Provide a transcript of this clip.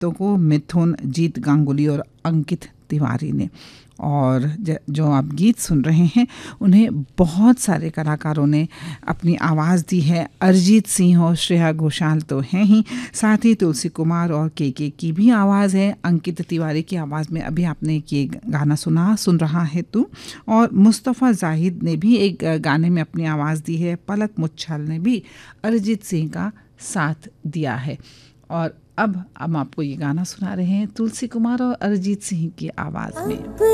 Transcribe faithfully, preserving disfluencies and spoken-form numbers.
गीतों को मिथुन, जीत गांगुली और अंकित तिवारी ने। और जो आप गीत सुन रहे हैं उन्हें बहुत सारे कलाकारों ने अपनी आवाज़ दी है। अरिजीत सिंह और श्रेया घोषाल तो हैं ही, साथ ही तुलसी कुमार और के के की भी आवाज़ है। अंकित तिवारी की आवाज़ में अभी आपने ये गाना सुना सुन रहा है तू, और मुस्तफ़ा जाहिद ने भी एक गाने में अपनी आवाज़ दी है। पलक मुच्छल ने भी अरिजीत सिंह का साथ दिया है। और अब हम आपको ये गाना सुना रहे हैं तुलसी कुमार और अरिजीत सिंह की आवाज़ में।